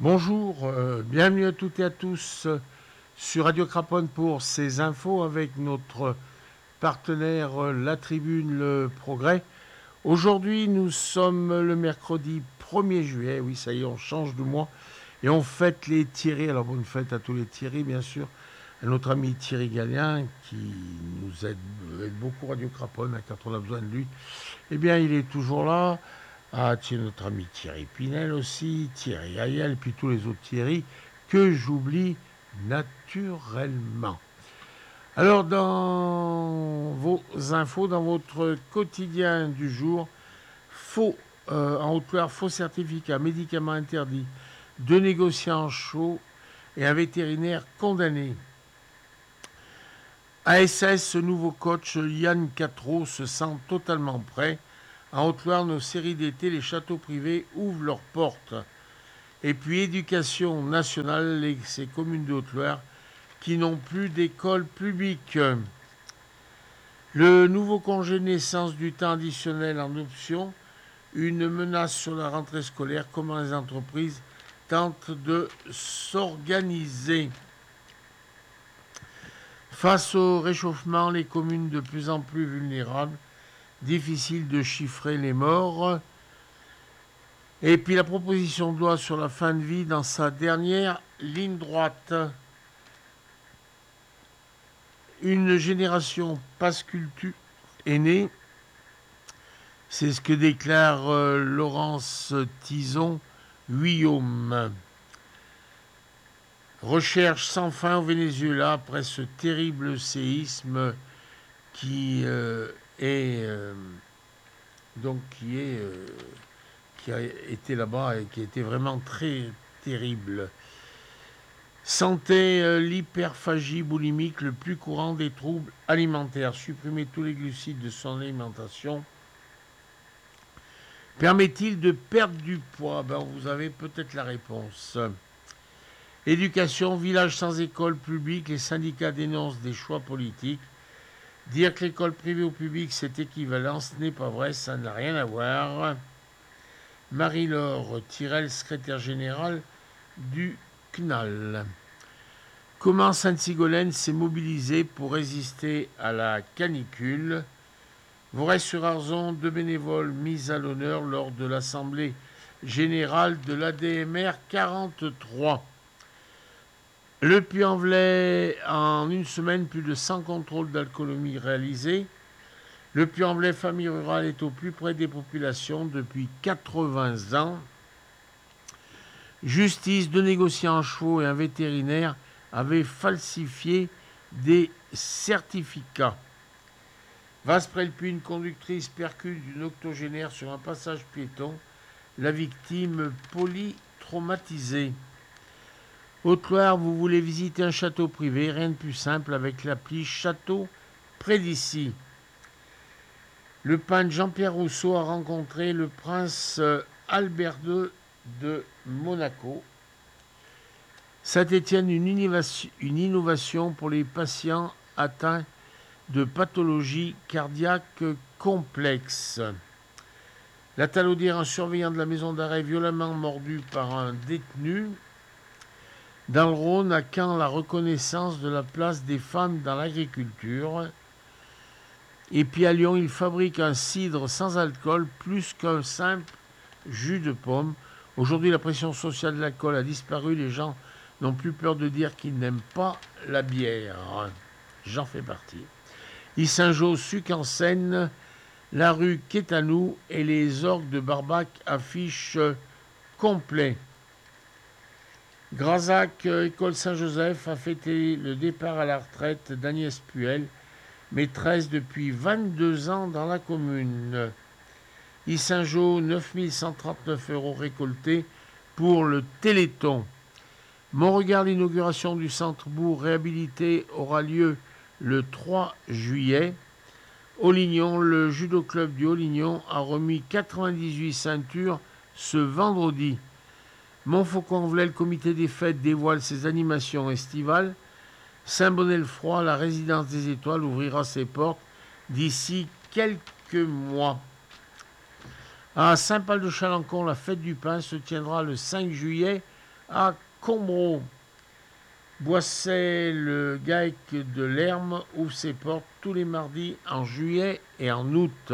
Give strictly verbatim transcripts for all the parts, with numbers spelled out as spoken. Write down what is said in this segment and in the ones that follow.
Bonjour, euh, bienvenue à toutes et à tous euh, sur Radio Craponne pour ces infos avec notre partenaire euh, La Tribune Le Progrès. Aujourd'hui, nous sommes le mercredi premier juillet, oui ça y est, on change de mois et on fête les Thierry. Alors bonne fête à tous les Thierry, bien sûr, à notre ami Thierry Gallien qui nous aide, aide beaucoup Radio Craponne quand on a besoin de lui. Eh bien, il est toujours là. Ah, tiens, notre ami Thierry Pinel aussi, Thierry Ayel, et puis tous les autres Thierry que j'oublie naturellement. Alors, dans vos infos, dans votre quotidien du jour, faux, euh, en Haute-Loire, faux certificat, médicaments interdits, deux négociants chauds et un vétérinaire condamné. A S S, ce nouveau coach Yann Quatreau se sent totalement prêt. En Haute-Loire, nos séries d'été, les châteaux privés ouvrent leurs portes. Et puis, éducation nationale, les, ces communes de Haute-Loire qui n'ont plus d'école publique. Le nouveau congé de naissance du temps additionnel en option, une menace sur la rentrée scolaire, comment les entreprises tentent de s'organiser. Face au réchauffement, les communes de plus en plus vulnérables, difficile de chiffrer les morts. Et puis la proposition de loi sur la fin de vie dans sa dernière ligne droite. Une génération passe culture est née. C'est ce que déclare euh, Laurence Tison-Guillaume. Recherche sans fin au Venezuela après ce terrible séisme qui euh, est euh, donc qui est euh, qui a été là-bas et qui a été vraiment très terrible. Santé, euh, l'hyperphagie boulimique, le plus courant des troubles alimentaires. Supprimer tous les glucides de son alimentation. Permet-il de perdre du poids? Ben, vous avez peut-être la réponse. Éducation, village sans école publique, les syndicats dénoncent des choix politiques. Dire que l'école privée ou publique c'est équivalent, ce n'est pas vrai, ça n'a rien à voir. Marie-Laure Tirel, secrétaire générale du C N A L. Comment Sainte-Sigolène s'est mobilisée pour résister à la canicule? Voray-sur-Arzon, deux bénévoles mis à l'honneur lors de l'Assemblée générale de l'A D M R quarante-trois. Le Puy-en-Velay, en une semaine, plus de cent contrôles d'alcoolémie réalisés. Le Puy-en-Velay Famille Rurale est au plus près des populations depuis quatre-vingts ans. Justice, deux négociants en chevaux et un vétérinaire avaient falsifié des certificats. Vasprelpuy, une conductrice percute d'une octogénaire sur un passage piéton. La victime polytraumatisée. Haute-Loire, vous voulez visiter un château privé, rien de plus simple avec l'appli Château près d'ici. Le peintre Jean-Pierre Rousseau a rencontré le prince Albert deux de Monaco. Saint-Étienne, une innovation, une innovation pour les patients atteints de pathologies cardiaques complexes. La Talaudière, un surveillant de la maison d'arrêt violemment mordu par un détenu. Dans le Rhône, à Caen, la reconnaissance de la place des femmes dans l'agriculture. Et puis à Lyon, il fabrique un cidre sans alcool plus qu'un simple jus de pomme. Aujourd'hui, la pression sociale de l'alcool a disparu. Les gens n'ont plus peur de dire qu'ils n'aiment pas la bière. J'en fais partie. Yssingeau, Suc en Seine, la rue Quétanou et les orgues de Barbac affichent complet. Grazac, École Saint-Joseph, a fêté le départ à la retraite d'Agnès Puel, maîtresse depuis vingt-deux ans dans la commune. Yssingeau, neuf mille cent trente-neuf euros récoltés pour le Téléthon. Montregard, l'inauguration du centre-bourg réhabilité aura lieu le trois juillet. Aulignon, le judo club du Aulignon a remis quatre-vingt-dix-huit ceintures ce vendredi. Montfaucon-en-Velay, le comité des fêtes dévoile ses animations estivales. Saint-Bonnet-le-Froid, la résidence des étoiles, ouvrira ses portes d'ici quelques mois. À Saint-Paul-de-Chalancon, la fête du pain se tiendra le cinq juillet à Combreau. Boisset, le GAEC de l'Herme, ouvre ses portes tous les mardis en juillet et en août.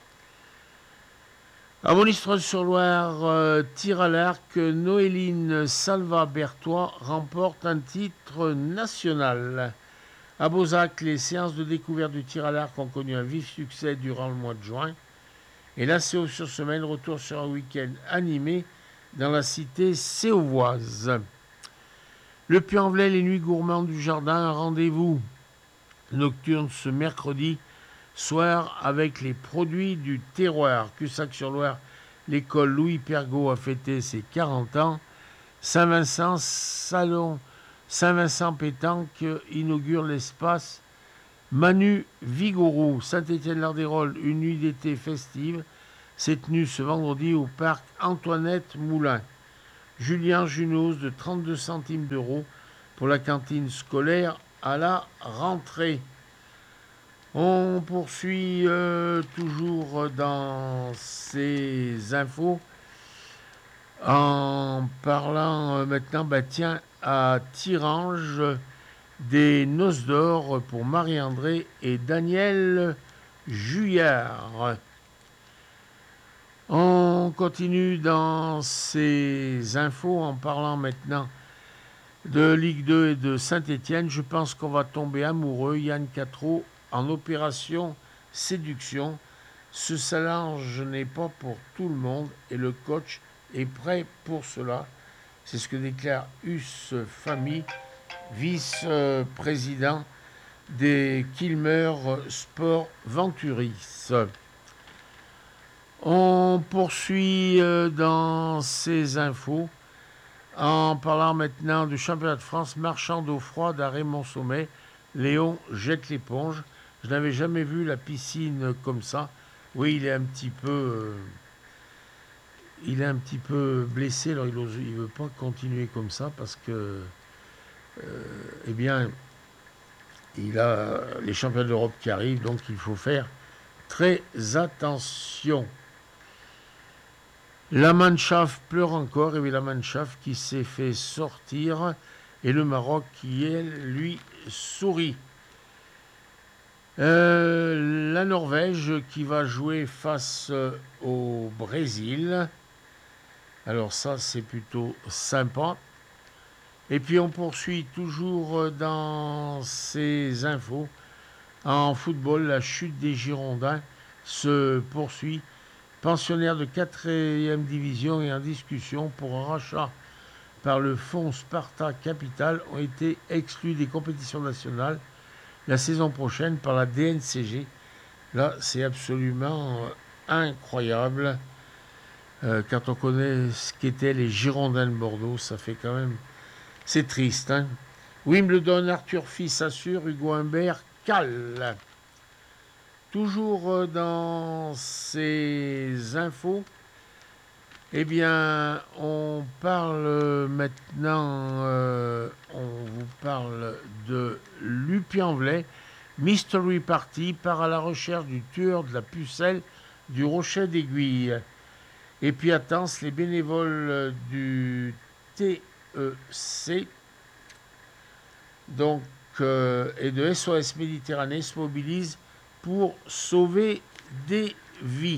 À Monistrol-sur-Loire, euh, tir à l'arc, Noéline Salva-Bertois remporte un titre national. À Beauzac, les séances de découverte du tir à l'arc ont connu un vif succès durant le mois de juin. Et la Séau-sur-Semaine retourne sur un week-end animé dans la cité séauvoise. Le Puy-en-Velay, les nuits gourmandes du jardin, un rendez-vous nocturne ce mercredi soir avec les produits du terroir. Cussac-sur-Loire, l'école Louis Pergaud a fêté ses quarante ans. Saint-Vincent, salon Saint-Vincent Pétanque inaugure l'espace Manu Vigouroux. Saint-Étienne-Lardérolles, une nuit d'été festive, s'est tenue ce vendredi au parc Antoinette Moulin. Julien Junos de trente-deux centimes d'euros pour la cantine scolaire à la rentrée. On poursuit euh, toujours dans ces infos en parlant euh, maintenant, bah tiens, à Tirange, des noces d'or pour Marie-André et Daniel Juillard. On continue dans ces infos en parlant maintenant de Ligue deux et de Saint-Étienne. Je pense qu'on va tomber amoureux. Yann Quatreau en opération séduction. Ce challenge n'est pas pour tout le monde et le coach est prêt pour cela. C'est ce que déclare Us Famille, vice-président des Kilmer Sport Venturis. On poursuit dans ces infos en parlant maintenant du championnat de France marchand d'eau froide à Raymond-Sommet. Léon jette l'éponge. Je n'avais jamais vu la piscine comme ça. Oui, il est un petit peu, euh, il est un petit peu blessé. Alors il ne veut pas continuer comme ça parce que, euh, eh bien, il a les championnats d'Europe qui arrivent, donc il faut faire très attention. La Mannschaft pleure encore, et oui, la Mannschaft qui s'est fait sortir, et le Maroc qui, elle, lui, sourit. Euh, la Norvège qui va jouer face au Brésil. Alors ça, c'est plutôt sympa. Et puis on poursuit toujours dans ces infos. En football, la chute des Girondins se poursuit. Pensionnaires de quatrième division et en discussion pour un rachat par le fonds Sparta Capital ont été exclus des compétitions nationales la saison prochaine par la D N C G. Là, c'est absolument incroyable. Euh, quand on connaît ce qu'étaient les Girondins de Bordeaux, ça fait quand même... C'est triste, hein. Wimbledon, Arthur Fils assure, Hugo Humbert cale. Toujours dans ces infos, eh bien, on parle maintenant, euh, on vous parle de l'U Puy-en-Velay. Mystery Party part à la recherche du tueur de la pucelle du Rocher d'Aiguille. Et puis à Tence, les bénévoles du T E C donc, euh, et de S O S Méditerranée se mobilisent pour sauver des vies.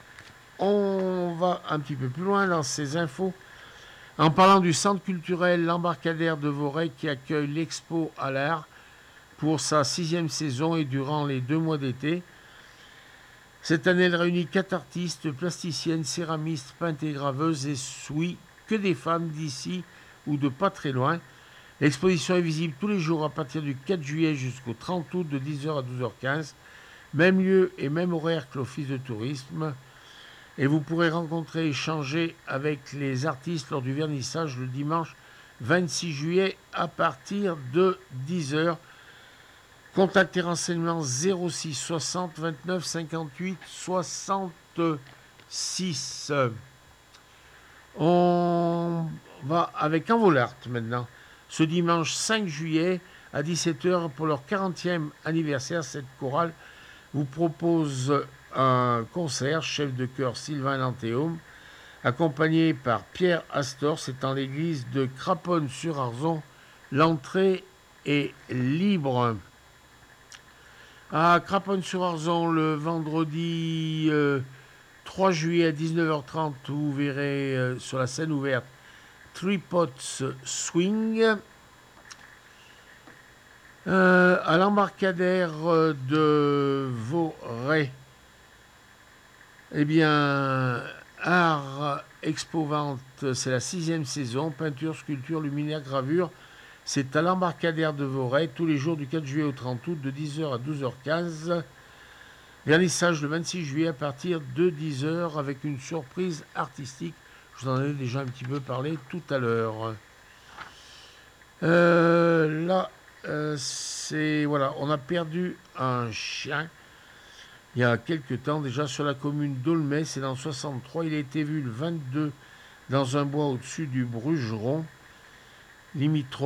On va un petit peu plus loin dans ces infos en parlant du centre culturel L'Embarcadère de Voreille qui accueille l'Expo à l'art pour sa sixième saison et durant les deux mois d'été. Cette année, elle réunit quatre artistes, plasticiennes, céramistes, peintres et graveuses et suit que des femmes d'ici ou de pas très loin. L'exposition est visible tous les jours à partir du quatre juillet jusqu'au trente août de dix heures à douze heures quinze. Même lieu et même horaire que l'Office de tourisme. Et vous pourrez rencontrer et échanger avec les artistes lors du vernissage le dimanche vingt-six juillet à partir de dix heures. Contact et renseignements zéro six soixante vingt-neuf cinquante-huit soixante-six. On va avec Envolart maintenant. Ce dimanche cinq juillet à dix-sept heures pour leur quarantième anniversaire, cette chorale vous propose un concert, chef de chœur Sylvain Lantéum, accompagné par Pierre Astor. C'est en l'église de Craponne-sur-Arzon. L'entrée est libre. À Craponne-sur-Arzon, le vendredi euh, trois juillet à dix-neuf heures trente, vous verrez euh, sur la scène ouverte Three Pots Swing. Euh, à l'embarcadère de Voray, eh bien, Art Expo Vente, c'est la sixième saison. Peinture, sculpture, luminaire, gravure. C'est à l'embarcadère de Voray, tous les jours du quatre juillet au trente août, de dix heures à douze heures quinze. Vernissage le vingt-six juillet à partir de dix heures avec une surprise artistique. Je vous en ai déjà un petit peu parlé tout à l'heure. Euh, là, euh, c'est voilà, on a perdu un chien il y a quelques temps déjà sur la commune d'Aulnay, c'est dans soixante-trois. Il a été vu le vingt-deux dans un bois au-dessus du Brugeron, limitrophe